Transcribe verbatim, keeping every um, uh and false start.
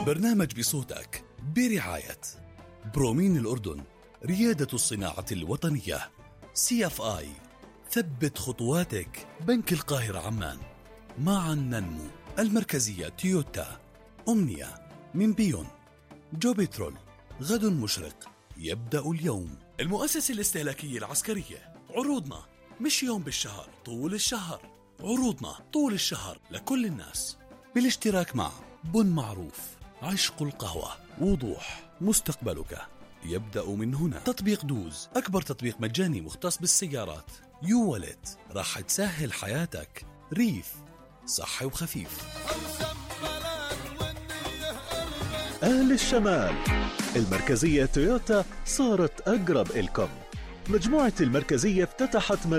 البرنامج بصوتك برعاية برومين الأردن، ريادة الصناعة الوطنية. سي اف آي، ثبت خطواتك. بنك القاهرة عمان، معا ننمو. المركزية تويوتا. أمنية من بيون. جو بترول، غد مشرق يبدأ اليوم. المؤسسة الاستهلاكية العسكرية، عروضنا مش يوم بالشهر، طول الشهر. عروضنا طول الشهر لكل الناس، بالاشتراك مع بن معروف، عشق القهوة، وضوح. مستقبلك يبدأ من هنا. تطبيق دوز، أكبر تطبيق مجاني مختص بالسيارات. يو ولت، راح تسهل حياتك. ريف، صحي وخفيف. أهل الشمال، المركزية تويوتا صارت أقرب إلكم. مجموعة المركزية افتتحت